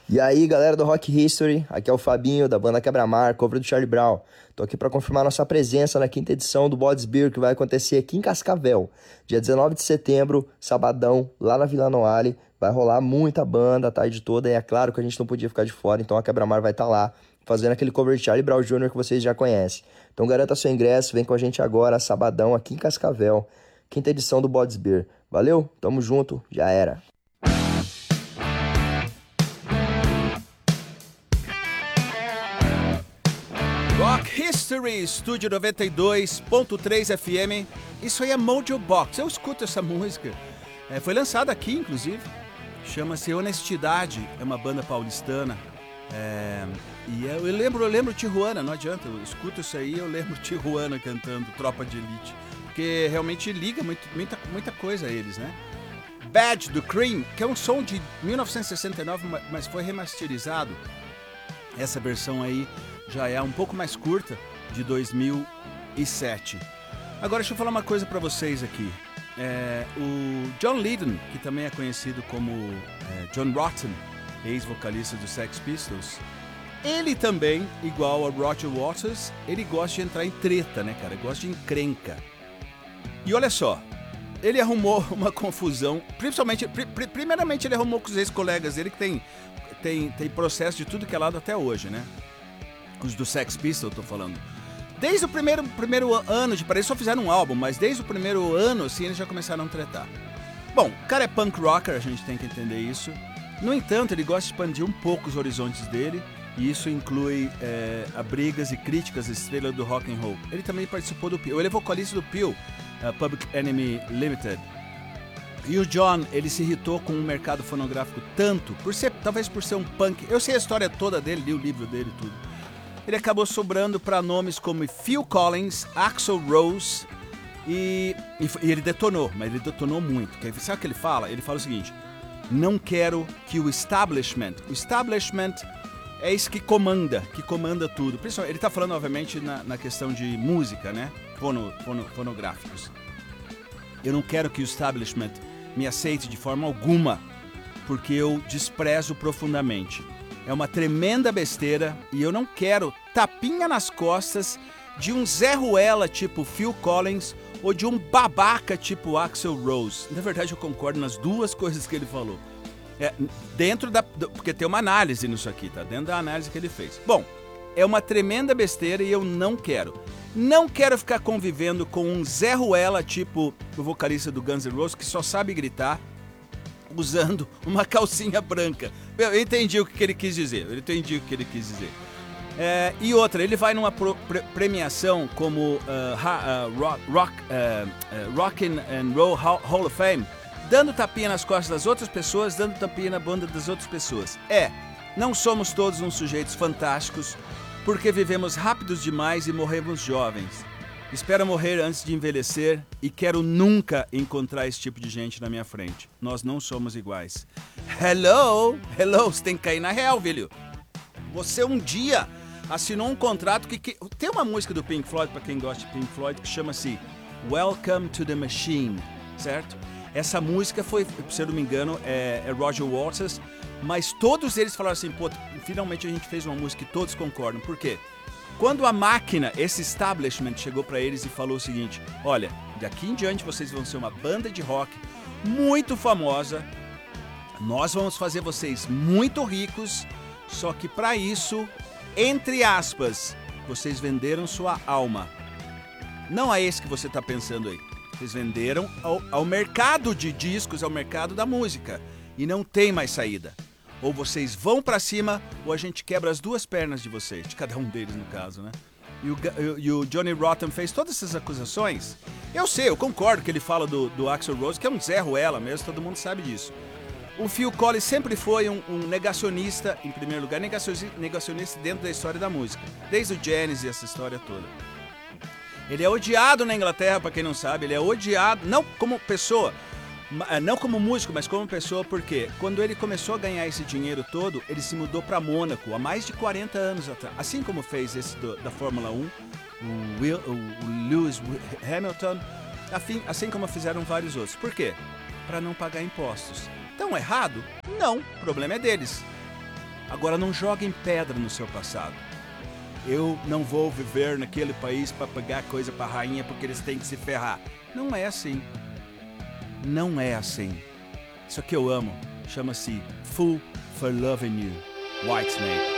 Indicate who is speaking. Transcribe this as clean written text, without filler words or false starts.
Speaker 1: E aí, galera do Rock History, aqui é o Fabinho, da banda Quebra-Mar, cover do Charlie Brown. Tô aqui para confirmar nossa presença na quinta edição do Bods Beer, que vai acontecer aqui em Cascavel, dia 19 de setembro, sabadão, lá na Vila Noale. Vai rolar muita banda a tarde toda, e é claro que a gente não podia ficar de fora, então a Quebra-Mar vai estar lá, fazendo aquele cover de Charlie Brown Jr. que vocês já conhecem. Então garanta seu ingresso, vem com a gente agora, sabadão, aqui em Cascavel, quinta edição do Bods Beer. Valeu, tamo junto, já era.
Speaker 2: Rock History, Estúdio 92.3 FM. Isso aí é Mojo Box. Eu escuto essa música. Foi lançada aqui, inclusive. Chama-se Honestidade. É uma banda paulistana. E eu lembro Tijuana, não adianta. Eu escuto isso aí, eu lembro Tijuana cantando Tropa de Elite. Porque realmente liga muita coisa a eles, né? Bad, do Cream, que é um som de 1969, mas foi remasterizado. Essa versão aí já é um pouco mais curta, de 2007. Agora deixa eu falar uma coisa pra vocês aqui. O John Lydon, que também é conhecido como John Rotten, ex-vocalista dos Sex Pistols, ele também, igual a Roger Waters, ele gosta de entrar em treta, né, cara? Ele gosta de encrenca. E olha só, ele arrumou uma confusão, primeiramente ele arrumou com os ex-colegas dele que tem processo de tudo que é lado até hoje, né? Os do Sex Pistols, eu tô falando. Desde o primeiro ano de Paris, só fizeram um álbum, mas desde o primeiro ano, assim, eles já começaram a tretar. Bom, o cara é punk rocker, a gente tem que entender isso. No entanto, ele gosta de expandir um pouco os horizontes dele, e isso inclui brigas e críticas à estrela do rock and roll. Ele também participou do Peel, ele é vocalista do Peel, Public Enemy Limited. E o John, ele se irritou com o mercado fonográfico tanto, talvez por ser um punk. Eu sei a história toda dele, li o livro dele e tudo. Ele acabou sobrando para nomes como Phil Collins, Axl Rose e ele detonou, mas ele detonou muito. Sabe o que ele fala? Ele fala o seguinte: não quero que o establishment é isso que comanda tudo. Ele está falando, obviamente, na questão de música, né? Fonográficos. Eu não quero que o establishment me aceite de forma alguma, porque eu desprezo profundamente. É uma tremenda besteira e eu não quero tapinha nas costas de um Zé Ruela tipo Phil Collins ou de um babaca tipo Axl Rose. Na verdade, eu concordo nas duas coisas que ele falou. Porque tem uma análise nisso aqui, tá? Dentro da análise que ele fez. Bom, é uma tremenda besteira e eu não quero. Não quero ficar convivendo com um Zé Ruela tipo o vocalista do Guns N' Roses que só sabe gritar usando uma calcinha branca. Eu entendi o que ele quis dizer. E outra, ele vai numa premiação como Rock and Roll Hall of Fame, dando tapinha nas costas das outras pessoas, dando tapinha na bunda das outras pessoas. Não somos todos uns sujeitos fantásticos, porque vivemos rápidos demais e morremos jovens. Espero morrer antes de envelhecer e quero nunca encontrar esse tipo de gente na minha frente. Nós não somos iguais. Hello, você tem que cair na real, velho. Você um dia assinou um contrato que... Tem uma música do Pink Floyd, para quem gosta de Pink Floyd, que chama-se Welcome to the Machine, certo? Essa música foi, se eu não me engano, é Roger Waters, mas todos eles falaram assim, pô, finalmente a gente fez uma música que todos concordam. Por quê? Quando a máquina, esse establishment, chegou pra eles e falou o seguinte: olha, daqui em diante vocês vão ser uma banda de rock muito famosa, nós vamos fazer vocês muito ricos, só que pra isso, entre aspas, vocês venderam sua alma. Não é esse que você tá pensando aí. Vocês venderam ao mercado de discos, ao mercado da música, e não tem mais saída. Ou vocês vão pra cima, ou a gente quebra as duas pernas de vocês, de cada um deles no caso, né? E o Johnny Rotten fez todas essas acusações. Eu sei, eu concordo que ele fala do Axl Rose, que é um Zé Ruela mesmo, todo mundo sabe disso. O Phil Collins sempre foi um negacionista, em primeiro lugar, negacionista dentro da história da música. Desde o Genesis e essa história toda. Ele é odiado na Inglaterra, pra quem não sabe, ele é odiado, não como pessoa, não como músico, mas como pessoa, porque quando ele começou a ganhar esse dinheiro todo, ele se mudou para Mônaco há mais de 40 anos atrás. Assim como fez esse da Fórmula 1, o Lewis Hamilton, assim como fizeram vários outros. Por quê? Para não pagar impostos. Estão errado? Não, o problema é deles. Agora não joguem pedra no seu passado. Eu não vou viver naquele país para pegar coisa para rainha porque eles têm que se ferrar. Não é assim. Não é assim. Isso que eu amo chama-se Fool for Loving You, Whitesnake.